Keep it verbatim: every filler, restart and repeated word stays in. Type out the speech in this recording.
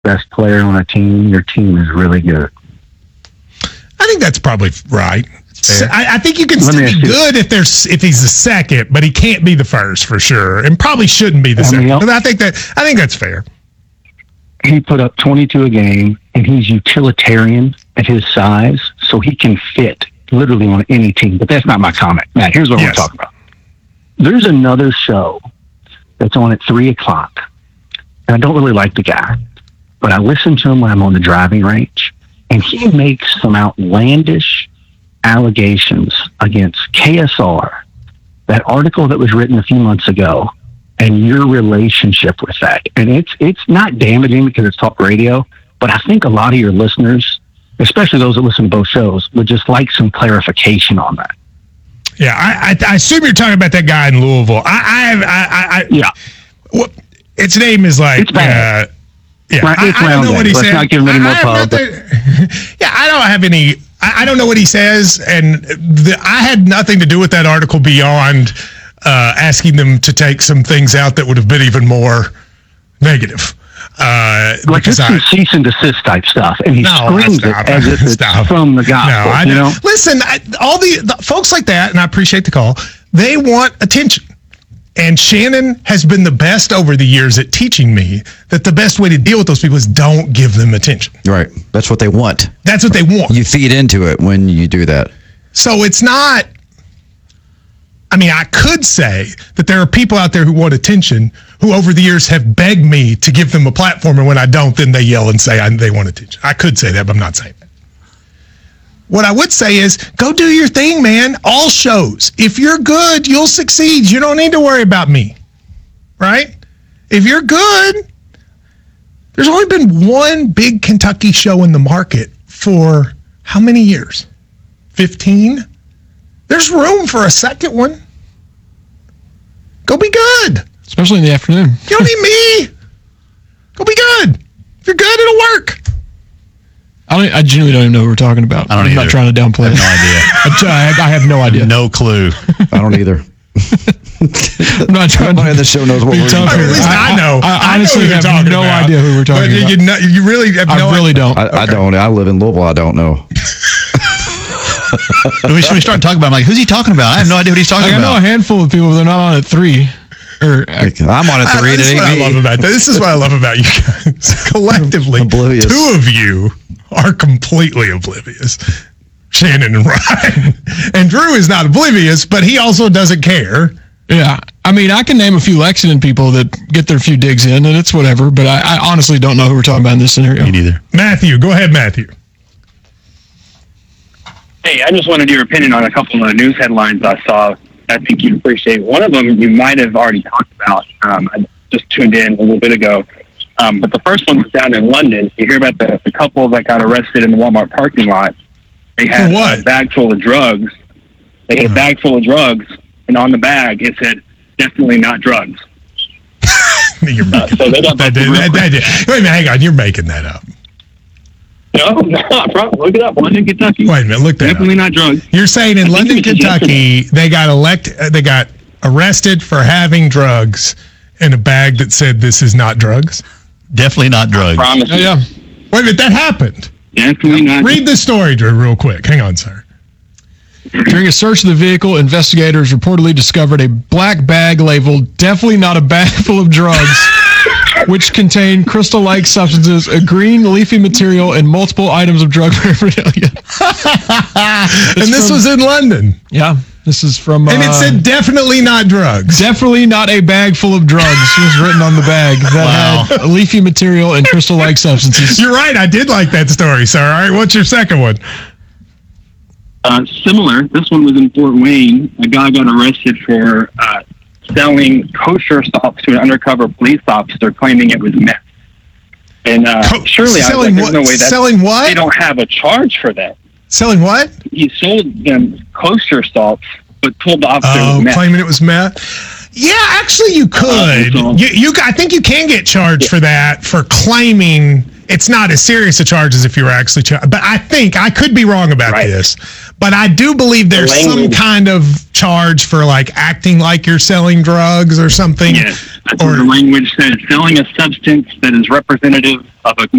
best player on a team, your team is really good. I think that's probably right. I, I think you can Let still me be ask you- good if there's if he's the second, but he can't be the first for sure, and probably shouldn't be the I second. mean, But I think that I think that's fair. He put up twenty-two a game, and he's utilitarian at his size, so he can fit literally on any team. But that's not my comment. Matt, here's what Yes. we're talking about. There's another show that's on at three o'clock, and I don't really like the guy, but I listen to him when I'm on the driving range, and he makes some outlandish allegations against K S R, that article that was written a few months ago, and your relationship with that. And it's it's not damaging because it's talk radio, but I think a lot of your listeners, especially those that listen to both shows, would just like some clarification on that. Yeah, I, I, I assume you're talking about that guy in Louisville. I, I, have, I, I, I Yeah. What its name is like. It's bad. Uh, yeah, Right, it's I, I don't know round what he Let's said. not give him any I- more I have pub, nothing- yeah, I don't have any. I, I don't know what he says, and the, I had nothing to do with that article beyond uh, asking them to take some things out that would have been even more negative. Uh, Like because it's some I, cease and desist type stuff, and he No, screams it stop. as if it's Stop. from the No, gospel. I you know. know? Listen, I, all the, the folks like that, and I appreciate the call, they want attention. And Shannon has been the best over the years at teaching me that the best way to deal with those people is don't give them attention. Right. That's what they want. That's what they want. You feed into it when you do that. So it's not, I mean, I could say that there are people out there who want attention who over the years have begged me to give them a platform, and when I don't, then they yell and say I, they want attention. I could say that, but I'm not saying that. What I would say is go do your thing, man. All shows. If you're good, you'll succeed. You don't need to worry about me, right? If you're good, there's only been one big Kentucky show in the market for how many years? fifteen? There's room for a second one. Go be good. Especially in the afternoon. You don't need me. Go be good. If you're good, it'll work. I don't. I genuinely don't even know what we're talking about. I don't I'm either. not trying to downplay I it. have no idea. I, I have no idea. No clue. I don't either. I'm not trying Nobody on to. the show knows what be we're tough I mean, here. at least I, know. I, I I know honestly who you're have talking no about. idea who we're talking But about. you, know, you really have no I really idea. don't. I, I don't. I live in Louisville. I don't know. we should we start talking about? I'm like, who's he talking about? I have no idea what he's talking Like, I know a about. handful of people, but they're not on at three. Or I'm on a I- three this is to what I eight. love about this is what I love about you guys. Collectively, Oblivious. two of you are completely oblivious. Shannon and Ryan. And Drew is not oblivious, but he also doesn't care. yeah, I mean, I can name a few Lexington people that get their few digs in, and it's whatever. But I, I honestly don't know who we're talking about in this scenario. Me neither. Matthew, go ahead, Matthew. Hey, I just wanted your opinion on a couple of news headlines I saw. I think you'd appreciate. One of them you might have already talked about. Um, I just tuned in a little bit ago. Um, but the first one was down in London. You hear about the, the couple that got arrested in the Walmart parking lot. They had For what? a bag full of drugs. They had a bag full of drugs, and on the bag it said, definitely not drugs. You're making, so they got that, busted real that, that, quick. that, wait a minute, hang on. You're making that up. No, no, bro, look it up. London, Kentucky. Wait a minute, look that Definitely up. not drugs. You're saying in I think London, it was Kentucky, they got elect, uh, they got arrested for having drugs in a bag that said this is not drugs? Definitely not drugs. Promise. Oh, yeah. Wait a minute, that happened. Definitely not. Read the story, Drew, real quick. Hang on, sir. During a search of the vehicle, investigators reportedly discovered a black bag labeled "definitely not a bag full of drugs," which contained crystal-like substances, a green leafy material, and multiple items of drug paraphernalia. And this from- was in London. Yeah, this is from. And it uh, said definitely not drugs. "Definitely not a bag full of drugs" was written on the bag that Wow. had leafy material and crystal-like substances. You're right. I did like that story, sir. All right, what's your second one? Uh, similar. This one was in Fort Wayne. A guy got arrested for uh, selling kosher salt to an undercover police officer, claiming it was meth. And uh, Co- surely, I was like, selling there's what? no way that Selling what? they don't have a charge for that. Selling what? He sold them kosher salts, but told the officer it Oh, was meth. claiming it was meth. Yeah, actually, you could. Uh, You, you, I think you can get charged for that for claiming. It's not as serious a charge as if you were actually charged. But I think I could be wrong about Right. this. But I do believe there's some language. kind of charge for like acting like you're selling drugs or something. Yes. That's Or- what the language said. Selling a substance that is representative of a